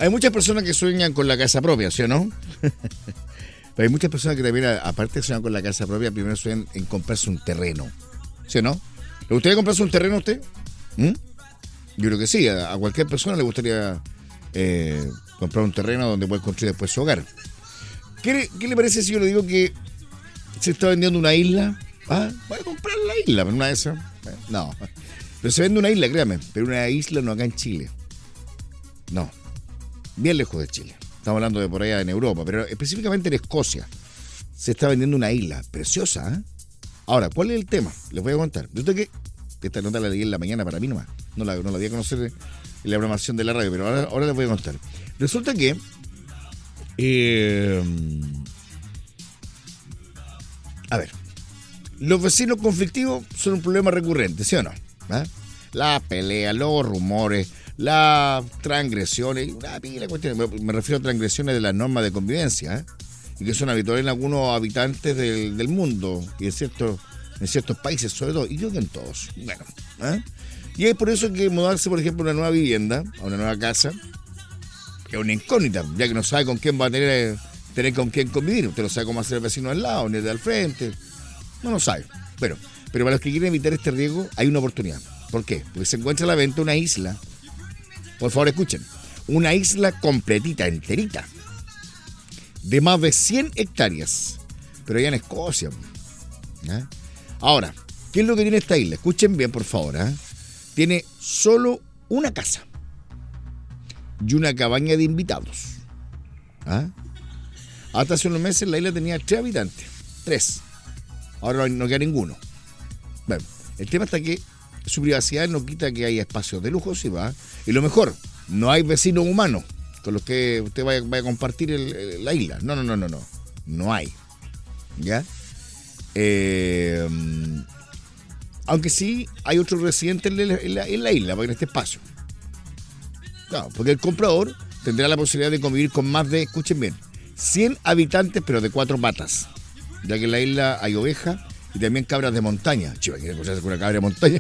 Hay muchas personas que sueñan con la casa propia, ¿sí o no? Pero hay muchas personas que también, aparte de soñar con la casa propia, primero sueñan en comprarse un terreno, ¿sí o no? ¿Le gustaría comprarse un terreno a usted? Yo creo que sí, a cualquier persona le gustaría comprar un terreno donde pueda construir después su hogar. ¿Qué le parece si yo le digo que se está vendiendo una isla? Voy a comprar la isla, pero una de esas. No, pero se vende una isla, créame, pero una isla no acá en Chile. No, bien lejos de Chile. Estamos hablando de por allá en Europa, pero específicamente en Escocia. Se está vendiendo una isla preciosa, ¿eh? Ahora, ¿cuál es el tema? Les voy a contar. Resulta que esta nota la leí en la mañana para mí nomás. No la di a conocer en la programación de la radio, pero ahora les voy a contar. Resulta que a ver, los vecinos conflictivos son un problema recurrente, ¿sí o no? La pelea, los rumores, las transgresiones, una pila de cuestiones. Me refiero a transgresiones de las normas de convivencia, y que son habituales en algunos habitantes del mundo y en ciertos países sobre todo, y creo que en todos. Bueno, y es por eso que mudarse, por ejemplo, a una nueva vivienda, a una nueva casa, es una incógnita, ya que no sabe con quién va a tener con quién convivir. Usted no sabe cómo hacer el vecino al lado, ni el de al frente. No lo sabe. Pero para los que quieren evitar este riesgo, hay una oportunidad. ¿Por qué? Porque se encuentra a la venta una isla. Por favor, escuchen. Una isla completita, enterita, de más de 100 hectáreas. Pero allá en Escocia. Ahora, ¿qué es lo que tiene esta isla? Escuchen bien, por favor. Tiene solo una casa y una cabaña de invitados. Hasta hace unos meses la isla tenía 3 habitantes. 3. Ahora no queda ninguno. Bueno, el tema está que su privacidad no quita que haya espacios de lujo, sí va. Y lo mejor, no hay vecinos humanos con los que usted vaya a compartir la isla. No. No hay. ¿Ya? Aunque sí hay otros residentes en la isla, en este espacio. Claro, porque el comprador tendrá la posibilidad de convivir con más de, escuchen bien, 100 habitantes, pero de 4 patas. Ya que en la isla hay ovejas y también cabras de montaña. Chiva, ¿quiere encontrarse con una cabra de montaña?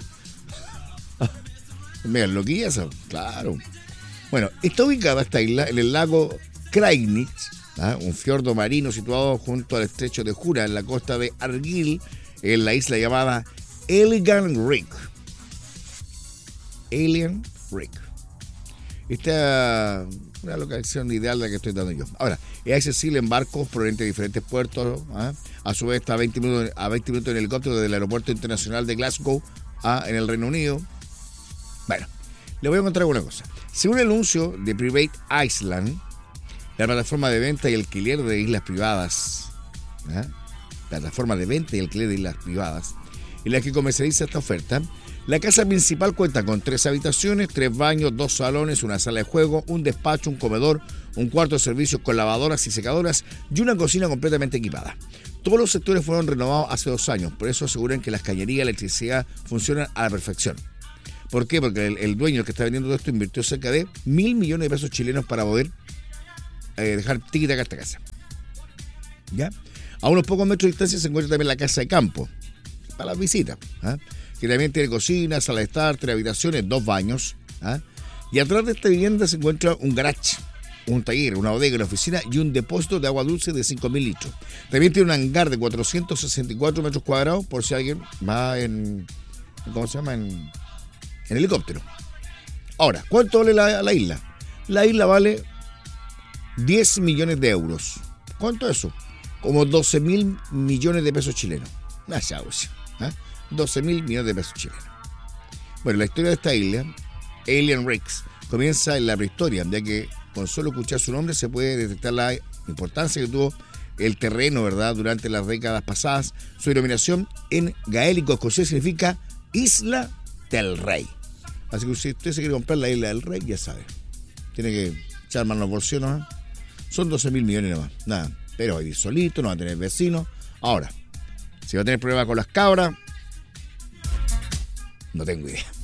Mira, loquilla eso, claro. Bueno, está ubicada esta isla en el lago Kragnitz, un fiordo marino situado junto al estrecho de Jura, en la costa de Argyll, en la isla llamada Alien Rig. Alien Rig. Esta una localización ideal la que estoy dando yo. Ahora, es accesible en barcos provenientes de diferentes puertos. A su vez está a 20 minutos en helicóptero desde el aeropuerto internacional de Glasgow, en el Reino Unido. Bueno, le voy a contar alguna cosa. Según el anuncio de Private Island, la plataforma de venta y alquiler de islas privadas, en la que comercializa esta oferta, la casa principal cuenta con 3 habitaciones, 3 baños, 2 salones, una sala de juego, un despacho, un comedor, un cuarto de servicios con lavadoras y secadoras y una cocina completamente equipada. Todos los sectores fueron renovados hace 2 años, por eso aseguran que las cañerías y la electricidad funcionan a la perfección. ¿Por qué? Porque el dueño, el que está vendiendo todo esto, invirtió cerca de 1.000 millones de pesos chilenos para poder dejar tiquitaca esta casa. ¿Ya? A unos pocos metros de distancia se encuentra también la casa de campo, para las visitas, que también tiene cocina, sala de estar, 3 habitaciones, 2 baños. Y atrás de esta vivienda se encuentra un garage, un taller, una bodega, una oficina y un depósito de agua dulce de 5.000 litros. También tiene un hangar de 464 metros cuadrados por si alguien va en helicóptero. Ahora, ¿cuánto vale la isla? La isla vale 10 millones de euros. ¿Cuánto es eso? Como 12.000 millones de pesos chilenos. 12.000 millones de pesos chilenos. Bueno, la historia de esta isla, Alien Rigs, comienza en la prehistoria, ya que con solo escuchar su nombre se puede detectar la importancia que tuvo el terreno, ¿verdad?, durante las décadas pasadas. Su denominación en gaélico escocés significa Isla del Rey. Así que si usted se quiere comprar la Isla del Rey, ya sabe, tiene que echar mano al bolsillo, ¿no? Son 12.000 millones nomás, nada. Pero va a vivir solito, no va a tener vecinos. Ahora, si va a tener problemas con las cabras, no tengo idea.